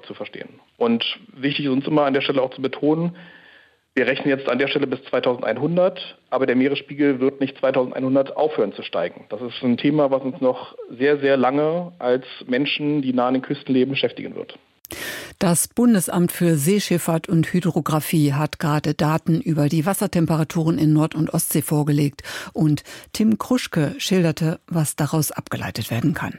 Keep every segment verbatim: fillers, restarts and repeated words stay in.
zu verstehen. Und wichtig ist uns immer an der Stelle auch zu betonen, wir rechnen jetzt an der Stelle bis zweitausendeinhundert, aber der Meeresspiegel wird nicht zweitausendeinhundert aufhören zu steigen. Das ist ein Thema, was uns noch sehr, sehr lange als Menschen, die nah an den Küsten leben, beschäftigen wird. Das Bundesamt für Seeschifffahrt und Hydrographie hat gerade Daten über die Wassertemperaturen in Nord- und Ostsee vorgelegt. Und Tim Kruschke schilderte, was daraus abgeleitet werden kann.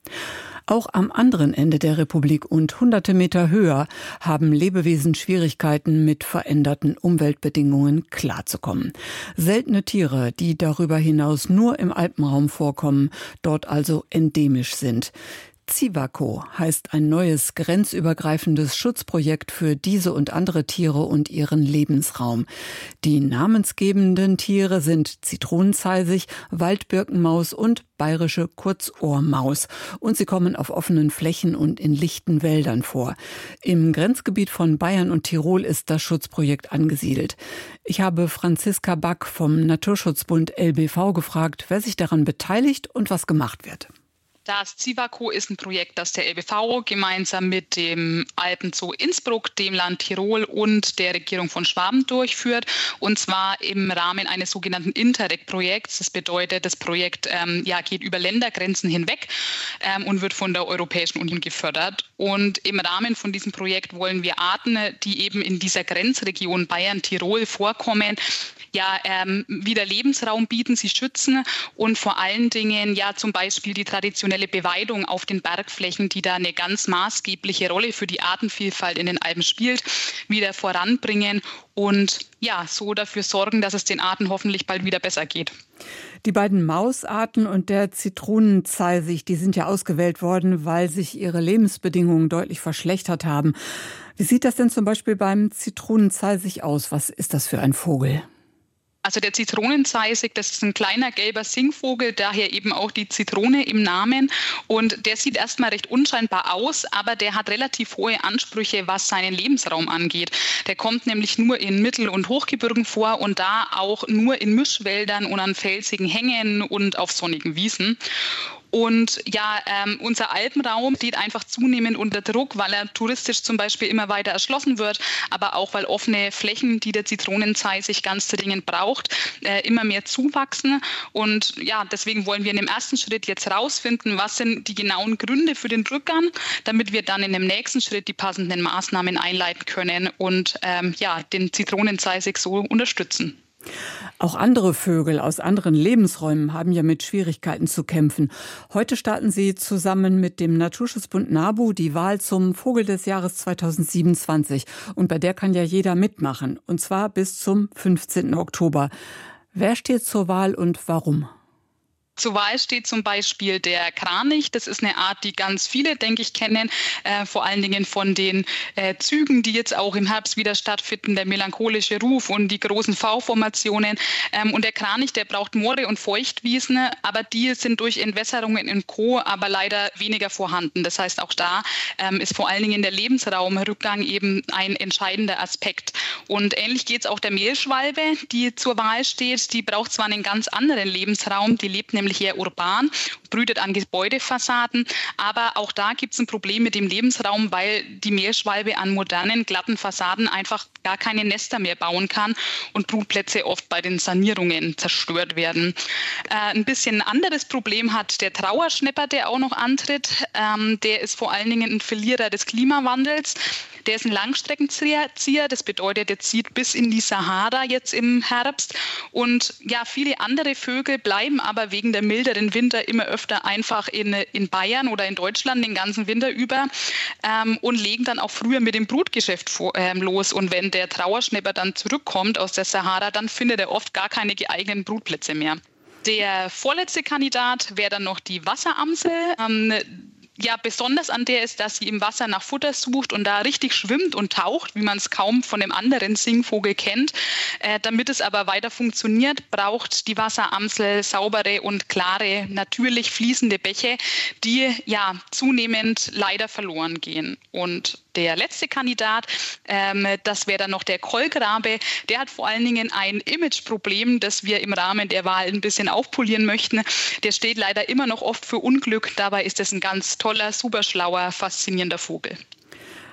Auch am anderen Ende der Republik und hunderte Meter höher haben Lebewesen Schwierigkeiten, mit veränderten Umweltbedingungen klarzukommen. Seltene Tiere, die darüber hinaus nur im Alpenraum vorkommen, dort also endemisch sind. Zivaco heißt ein neues grenzübergreifendes Schutzprojekt für diese und andere Tiere und ihren Lebensraum. Die namensgebenden Tiere sind Zitronenzeisig, Waldbirkenmaus und bayerische Kurzohrmaus. Und sie kommen auf offenen Flächen und in lichten Wäldern vor. Im Grenzgebiet von Bayern und Tirol ist das Schutzprojekt angesiedelt. Ich habe Franziska Back vom Naturschutzbund L B V gefragt, wer sich daran beteiligt und was gemacht wird. Das Zivaco ist ein Projekt, das der L B V gemeinsam mit dem Alpenzoo Innsbruck, dem Land Tirol und der Regierung von Schwaben durchführt. Und zwar im Rahmen eines sogenannten Interreg-Projekts. Das bedeutet, das Projekt ähm, ja, geht über Ländergrenzen hinweg ähm, und wird von der Europäischen Union gefördert. Und im Rahmen von diesem Projekt wollen wir Arten, die eben in dieser Grenzregion Bayern-Tirol vorkommen, ja, ähm, wieder Lebensraum bieten, sie schützen und vor allen Dingen ja zum Beispiel die traditionelle Beweidung auf den Bergflächen, die da eine ganz maßgebliche Rolle für die Artenvielfalt in den Alpen spielt, wieder voranbringen und ja, so dafür sorgen, dass es den Arten hoffentlich bald wieder besser geht. Die beiden Mausarten und der Zitronenzeisig, die sind ja ausgewählt worden, weil sich ihre Lebensbedingungen deutlich verschlechtert haben. Wie sieht das denn zum Beispiel beim Zitronenzeisig aus? Was ist das für ein Vogel? Also der Zitronenzeisig, das ist ein kleiner gelber Singvogel, daher eben auch die Zitrone im Namen. Und der sieht erstmal recht unscheinbar aus, aber der hat relativ hohe Ansprüche, was seinen Lebensraum angeht. Der kommt nämlich nur in Mittel- und Hochgebirgen vor und da auch nur in Mischwäldern und an felsigen Hängen und auf sonnigen Wiesen. Und ja, ähm, unser Alpenraum steht einfach zunehmend unter Druck, weil er touristisch zum Beispiel immer weiter erschlossen wird, aber auch weil offene Flächen, die der Zitronenzeisig ganz dringend braucht, äh, immer mehr zuwachsen. Und ja, deswegen wollen wir in dem ersten Schritt jetzt rausfinden, was sind die genauen Gründe für den Rückgang, damit wir dann in dem nächsten Schritt die passenden Maßnahmen einleiten können und ähm, ja, den Zitronenzeisig so unterstützen. Auch andere Vögel aus anderen Lebensräumen haben ja mit Schwierigkeiten zu kämpfen. Heute starten Sie zusammen mit dem Naturschutzbund NABU die Wahl zum Vogel des Jahres zweitausendsiebenundzwanzig. Und bei der kann ja jeder mitmachen. Und zwar bis zum fünfzehnten Oktober. Wer steht zur Wahl und warum? Zur Wahl steht zum Beispiel der Kranich. Das ist eine Art, die ganz viele, denke ich, kennen. Äh, vor allen Dingen von den äh, Zügen, die jetzt auch im Herbst wieder stattfinden. Der melancholische Ruf und die großen V-Formationen. Ähm, und der Kranich, der braucht Moore und Feuchtwiesen. Aber die sind durch Entwässerungen und Co. aber leider weniger vorhanden. Das heißt, auch da ähm, ist vor allen Dingen der Lebensraumrückgang eben ein entscheidender Aspekt. Und ähnlich geht es auch der Mehlschwalbe, die zur Wahl steht. Die braucht zwar einen ganz anderen Lebensraum. Die lebt nämlich nämlich eher urban, brütet an Gebäudefassaden. Aber auch da gibt es ein Problem mit dem Lebensraum, weil die Meerschwalbe an modernen, glatten Fassaden einfach gar keine Nester mehr bauen kann und Brutplätze oft bei den Sanierungen zerstört werden. Äh, ein bisschen ein anderes Problem hat der Trauerschnäpper, der auch noch antritt. Ähm, der ist vor allen Dingen ein Verlierer des Klimawandels. Der ist ein Langstreckenzieher, das bedeutet, der zieht bis in die Sahara jetzt im Herbst. Und ja, viele andere Vögel bleiben aber wegen der milderen Winter immer öfter einfach in, in Bayern oder in Deutschland den ganzen Winter über ähm, und legen dann auch früher mit dem Brutgeschäft vor, ähm, los. Und wenn der Trauerschnäpper dann zurückkommt aus der Sahara, dann findet er oft gar keine geeigneten Brutplätze mehr. Der vorletzte Kandidat wäre dann noch die Wasseramsel. Ähm, Ja, besonders an der ist, dass sie im Wasser nach Futter sucht und da richtig schwimmt und taucht, wie man es kaum von dem anderen Singvogel kennt. Äh, damit es aber weiter funktioniert, braucht die Wasseramsel saubere und klare, natürlich fließende Bäche, die ja zunehmend leider verloren gehen. Und der letzte Kandidat, ähm, das wäre dann noch der Kolkrabe. Der hat vor allen Dingen ein Imageproblem, das wir im Rahmen der Wahl ein bisschen aufpolieren möchten. Der steht leider immer noch oft für Unglück. Dabei ist es ein ganz toller, super schlauer, faszinierender Vogel.